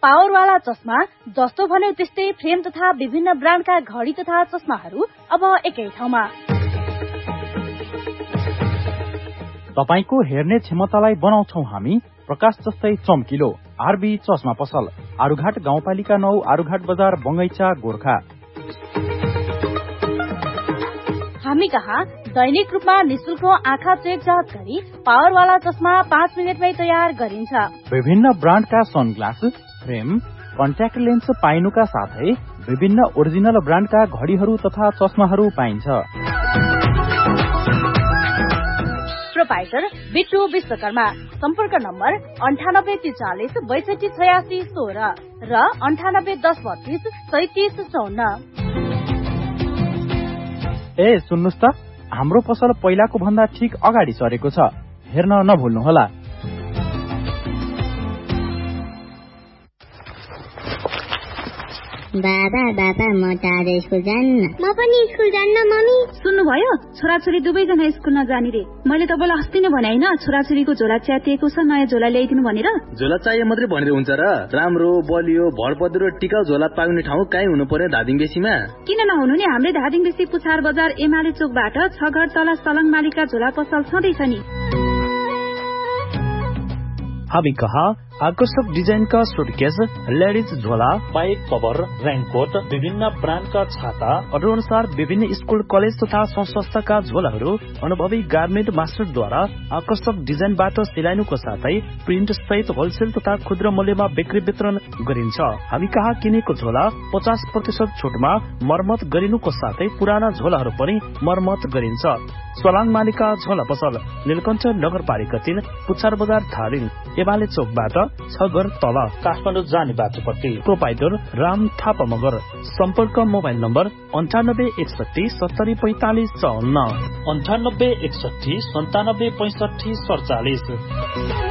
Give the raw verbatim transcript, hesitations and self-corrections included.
पावरवाला चस्मा जस्तो भन्यो त्यस्तै फ्रेम तथा विभिन्न ब्रान्डका घडी तथा चस्माहरू अब एकै ठाउँमा। तपाईको हेर्ने क्षमतालाई बनाउँछौ हामी प्रकाश जस्तै चम्किलो। आरबी चस्मा पसल, आरुघाट गाउँपालिका नौ, आरुघाट बजार, बंगैचा, गोरखा। हामी कहाँ दैनिक रूपमा निशुल्क आँखा चेक जाँच गरी पावरवाला चस्मा पाँच मिनटमै तयार गरिन्छ। विभिन्न ब्रान्डका सनग्लास, फ्रेम, कन्ट्याक्ट लेन्स पाइनुका साथै विभिन्न ओरिजिनल ब्रान्डका घडीहरू तथा चस्माहरू पाइन्छ। प्रोपाइटर बिट्टु विश्वकर्मा। सम्पर्क नम्बर अन्ठानब्बे त्रिचालिस बैसठी छयासी सोह्र र अन्ठानब्बे दस बत्तीस सैतिस चौन्न। ए सुन्नुस् त, हाम्रो पसल पहिलाको भन्दा ठिक अगाडि सरेको छ, हेर्न नभुल्नुहोला। बाबा बाबा म त आज स्कुल जान्न। म पनि स्कुल जान्न मम्मी। सुन्नुभयो, छोराछोरी दुवैजना स्कुल नजाने रे। मैले तपाईँलाई अस्ति नै भने हैन, छोराछोरीको झोला च्यातिएको छ, नयाँ झोला ल्याइदिनु भनेर। झोला चाहिए मात्रै भनेर हुन्छ र? राम्रो बलियो भरपद्रो टिकाउ झोला पाउने ठाउँ कहीँ हुनु पर्यो धादिङ बेसीमा? किन नहुनु नि, हाम्रै धादिङ बेसी पुछार बजार एमाले चोकबाट छ घर तल सलङ मालिका झोला पसल छँदैछ नि। हामी कहाँ आकर्षक डिजाइनका सुटकेस, लेडिज झोला, बाइक कभर, रेनकोट, विभिन्न ब्रान्डका छाता, अर्डर अनुसार विभिन्न स्कुल कलेज तथा संस्थाका झोलाहरू अनुभवी गार्मेन्ट मास्टरद्वारा आकर्षक डिजाइनबाट सिलाइनुको साथै प्रिन्ट सहित होलसेल तथा खुद्रा मूल्यमा बिक्री वितरण गरिन्छ। हामी कहाँ किनेको झोला पचास प्रतिशत छुटमा मर्मत गरिनुको साथै पुराना झोलाहरू पनि मर्मत गरिन्छ। सलाङ मालिका झोला पसल, नीलकण्ठ नगरपालिका तीन, पुछार बजार, धादिङ, एमाले चोकबाट छ घर तल, काठमाडौँ जाने बाटोपट्टि। प्रोपाइटर राम थापा मगर। सम्पर्क मोबाइल नम्बर अन्ठानब्बे एकसठी सत्तरी पैंतालिस चौन्न, अन्ठानब्बे एकसठी सन्तानब्बे पैंसठी सडचालिस।